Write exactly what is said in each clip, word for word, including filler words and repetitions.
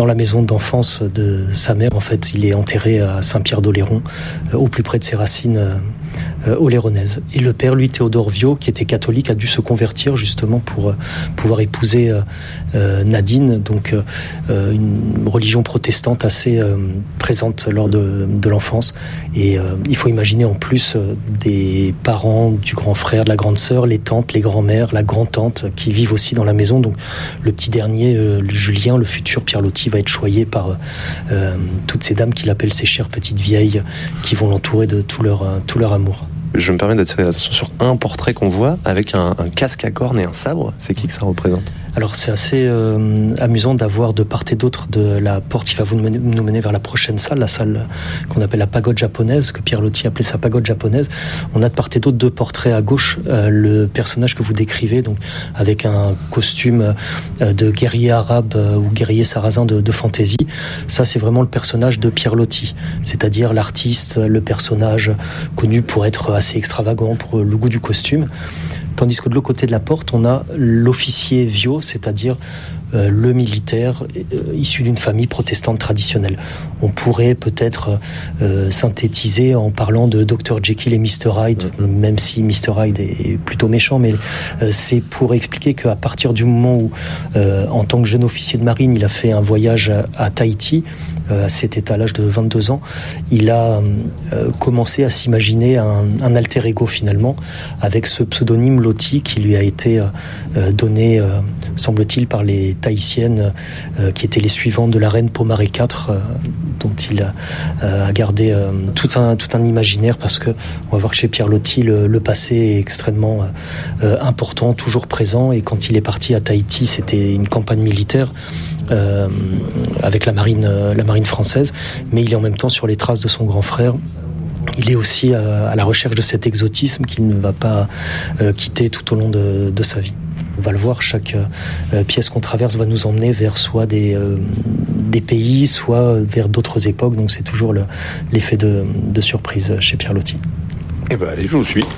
dans la maison d'enfance de sa mère. En fait, il est enterré à Saint-Pierre-d'Oléron, euh, au plus près de ses racines euh, euh, oléronaises. Et le père, lui, Théodore Viau, qui était catholique, a dû se convertir justement pour euh, pouvoir épouser euh, euh, Nadine, donc euh, une religion protestante assez euh, présente lors de, de l'enfance. Et euh, il faut imaginer en plus euh, des parents, du grand frère, de la grande sœur, les tantes, les grands-mères, la grand-tante qui vivent aussi dans la maison. Donc le petit dernier, euh, Julien, le futur Pierre Loti, va être choyé par euh, toutes ces dames qu'il appelle ses chères petites vieilles qui vont l'entourer de tout leur, euh, tout leur amour. Je me permets d'attirer l'attention sur un portrait qu'on voit avec un, un casque à cornes et un sabre. C'est qui que ça représente ? Alors c'est assez euh, amusant d'avoir de part et d'autre de la porte qui va vous mener, nous mener vers la prochaine salle, la salle qu'on appelle la pagode japonaise, que Pierre Loti appelait sa pagode japonaise. On a de part et d'autre deux portraits à gauche, euh, le personnage que vous décrivez, donc avec un costume euh, de guerrier arabe euh, ou guerrier sarrasin de, de fantaisie. Ça c'est vraiment le personnage de Pierre Loti, c'est-à-dire l'artiste, le personnage connu pour être assez extravagant, pour le goût du costume. Tandis que de l'autre côté de la porte, on a l'officier Viau, c'est-à-dire euh, le militaire euh, issu d'une famille protestante traditionnelle. On pourrait peut-être euh, synthétiser en parlant de docteur Jekyll et mister Hyde, mm-hmm. même si mister Hyde est plutôt méchant, mais euh, c'est pour expliquer qu'à partir du moment où, euh, en tant que jeune officier de marine, il a fait un voyage à, à Tahiti, euh, c'était à l'âge de vingt-deux ans, il a euh, commencé à s'imaginer un, un alter ego finalement, avec ce pseudonyme Loti qui lui a été euh, donné, euh, semble-t-il, par les Tahitiennes euh, qui étaient les suivantes de la reine Pomaré quatre, euh, dont il a, euh, a gardé euh, tout, un, tout un imaginaire, parce que on va voir que chez Pierre Loti, le, le passé est extrêmement euh, important, toujours présent, et quand il est parti à Tahiti, c'était une campagne militaire euh, avec la marine, euh, la marine française, mais il est en même temps sur les traces de son grand frère. Il est aussi à la recherche de cet exotisme qu'il ne va pas euh, quitter tout au long de, de sa vie. On va le voir, chaque euh, pièce qu'on traverse va nous emmener vers soit des, euh, des pays, soit vers d'autres époques. Donc c'est toujours le, l'effet de, de surprise chez Pierre Loti. Eh ben allez, je vous suis.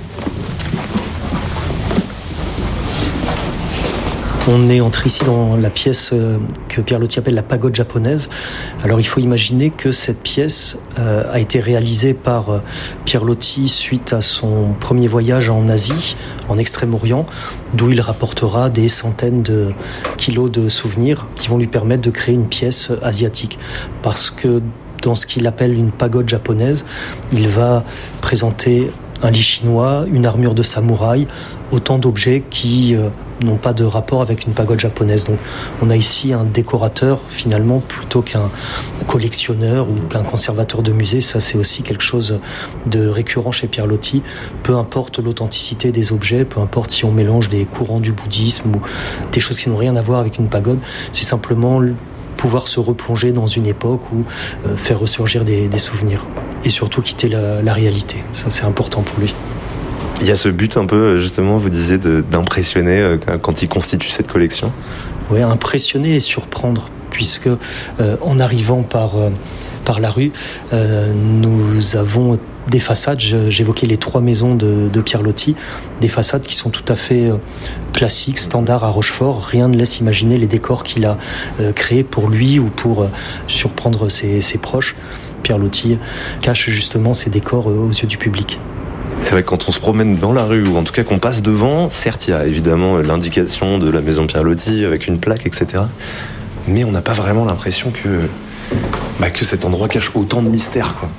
On est entré ici dans la pièce que Pierre Loti appelle la pagode japonaise. Alors il faut imaginer que cette pièce euh, a été réalisée par euh, Pierre Loti suite à son premier voyage en Asie, en Extrême-Orient, d'où il rapportera des centaines de kilos de souvenirs qui vont lui permettre de créer une pièce asiatique. Parce que dans ce qu'il appelle une pagode japonaise, il va présenter un lit chinois, une armure de samouraï, autant d'objets qui euh, n'ont pas de rapport avec une pagode japonaise. Donc on a ici un décorateur finalement plutôt qu'un collectionneur ou qu'un conservateur de musée. Ça c'est aussi quelque chose de récurrent chez Pierre Loti. Peu importe l'authenticité des objets, peu importe si on mélange des courants du bouddhisme ou des choses qui n'ont rien à voir avec une pagode, c'est simplement pouvoir se replonger dans une époque ou euh, faire ressurgir des, des souvenirs. Et surtout quitter la, la réalité. Ça, c'est important pour lui. Il y a ce but un peu, justement, vous disiez, de, d'impressionner euh, quand il constitue cette collection. Oui, impressionner et surprendre, puisque euh, en arrivant par, euh, par la rue, euh, nous avons des façades, j'évoquais les trois maisons de, de Pierre Loti, des façades qui sont tout à fait euh, classiques, standards à Rochefort. Rien ne laisse imaginer les décors qu'il a euh, créés pour lui ou pour euh, surprendre ses, ses proches. Pierre Loti cache justement ces décors euh, aux yeux du public. C'est vrai que quand on se promène dans la rue, ou en tout cas qu'on passe devant, certes il y a évidemment l'indication de la maison Pierre Loti avec une plaque, et cetera. Mais on n'a pas vraiment l'impression que, bah, que cet endroit cache autant de mystères, quoi.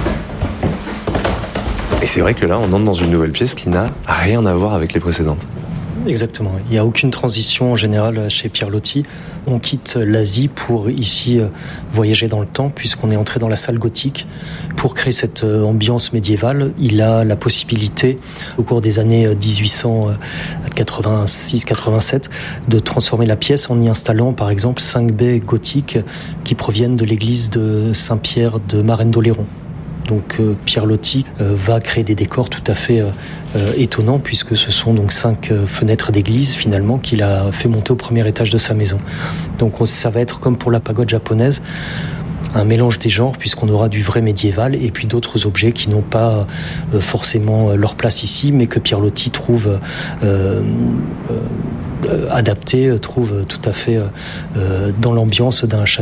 Et c'est vrai que là, on entre dans une nouvelle pièce qui n'a rien à voir avec les précédentes. Exactement. Il n'y a aucune transition en général chez Pierre Loti. On quitte l'Asie pour ici voyager dans le temps, puisqu'on est entré dans la salle gothique. Pour créer cette ambiance médiévale, il a la possibilité, au cours des années dix-huit cent quatre-vingt-six quatre-vingt-sept, de transformer la pièce en y installant, par exemple, cinq baies gothiques qui proviennent de l'église de Saint-Pierre de Marennes-d'Oléron. Donc euh, Pierre Loti euh, va créer des décors tout à fait euh, euh, étonnants, puisque ce sont donc cinq euh, fenêtres d'église finalement qu'il a fait monter au premier étage de sa maison. Donc on, ça va être comme pour la pagode japonaise, un mélange des genres, puisqu'on aura du vrai médiéval et puis d'autres objets qui n'ont pas euh, forcément leur place ici, mais que Pierre Loti trouve euh, euh, adapté, trouve tout à fait euh, dans l'ambiance d'un château.